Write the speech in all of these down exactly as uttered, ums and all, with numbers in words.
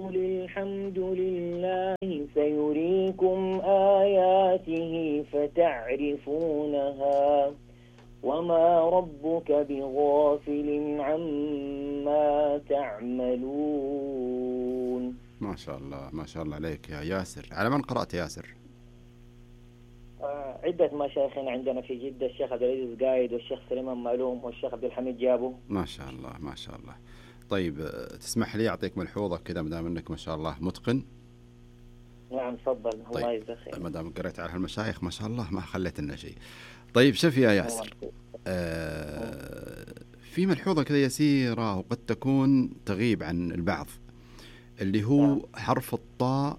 قل الحمد لله سيريكم آياته فتعرفونها وما ربك بغافل عما تعملون. ما شاء الله ما شاء الله عليك يا ياسر. على من قرأت ياسر؟ آه عدة مشايخ عندنا في جدة، الشيخ عبد العزيز قايد والشيخ سليمان معلوم والشيخ عبد الحميد جابو. ما شاء الله ما شاء الله. طيب تسمح لي أعطيك ملحوظة كذا ما دام أنك ما شاء الله متقن؟ نعم تفضل. طيب. الله يجزاك خير. ما دام قرأت على هالمشايخ ما شاء الله ما خليت لنا شيء. طيب شوف يا ياسر، آه في ملحوظة كذا يسيرة وقد تكون تغيب عن البعض، اللي هو حرف الطاء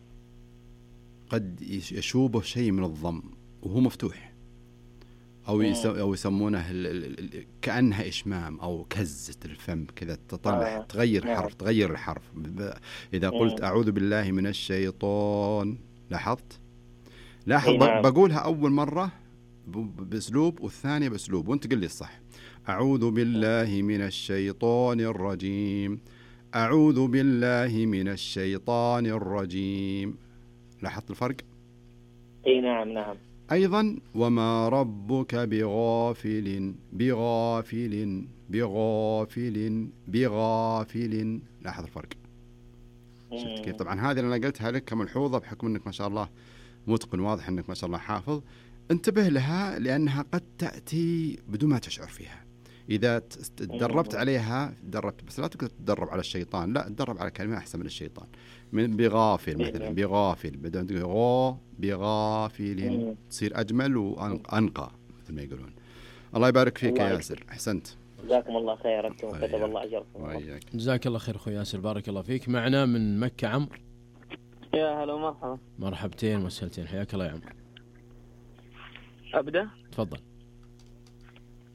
قد يشوبه شيء من الضم وهو مفتوح، أو أو يسمونه كأنها إشمام أو كزة الفم كذا، تطلع تغير الحرف تغير الحرف. إذا قلت أعوذ بالله من الشيطان، لاحظت؟ لاحظ بقولها أول مرة بأسلوب والثانية بأسلوب، وأنت قل لي الصح. أعوذ بالله من الشيطان الرجيم، أعوذ بالله من الشيطان الرجيم. لاحظت الفرق؟ اي نعم نعم. أيضا وما ربك بغافل بغافل بغافل بغافل. لاحظ الفرق. شفت كيف؟ طبعا هذه اللي أنا قلتها لك كملحوظة بحكم أنك ما شاء الله متقن، واضح أنك ما شاء الله حافظ. انتبه لها لأنها قد تأتي بدون ما تشعر فيها. إذا تدربت عليها تدربت، بس لا تقدر تدرب على الشيطان، لا تدرب على كلمة أحسن من الشيطان. من بغافل مثلا، بغافل بدون تقول غو بغافل تصير أجمل وأنقى مثل ما يقولون. الله يبارك فيك يا ياسر، أحسنت. جزاكم الله خير أنتم وكتب الله أجركم. جزاك الله خير أخوي ياسر، بارك الله فيك. معنا من مكة عمرو. يا هلا ومرحبا. مرحبتين وسهلتين، حياك الله يا عمرو. أبدأ؟ تفضل.